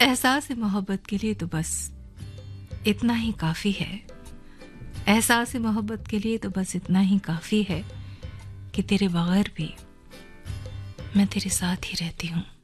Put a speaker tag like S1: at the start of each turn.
S1: एहसास मोहब्बत के लिए तो बस इतना ही काफ़ी है। एहसास मोहब्बत के लिए तो बस इतना ही काफ़ी है कि तेरे बगैर भी मैं तेरे साथ ही रहती हूँ।